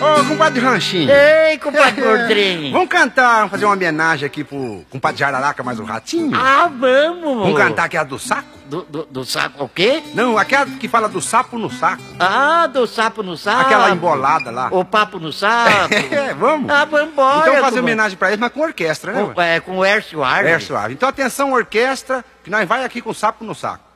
Ô, compadre Ranchinho. Ei, compadre Gordrinho. Vamos cantar, vamos fazer uma homenagem aqui pro compadre Jararaca mais o Ratinho? Ah, vamos. Vamos cantar aquela do saco? Do saco, o quê? Não, aquela que fala do sapo no saco. Ah, do sapo no saco. Aquela embolada lá. O papo no sapo. Vamos? Ah, vamos embora. Então fazer homenagem pra eles, mas com orquestra, né? Com o Air Suave. É suave. Então atenção, orquestra, que nós vai aqui com o sapo no saco.